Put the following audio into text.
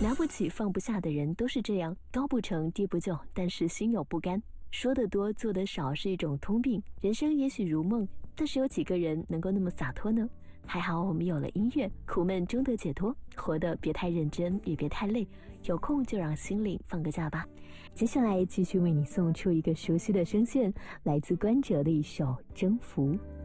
拿不起放不下的人都是这样，高不成低不就，但是心有不甘。说得多做得少是一种通病，人生也许如梦，但是有几个人能够那么洒脱呢？还好我们有了音乐，苦闷中得解脱，活得别太认真也别太累，有空就让心灵放个假吧。接下来继续为你送出一个熟悉的声线，来自关喆的一首《征服》。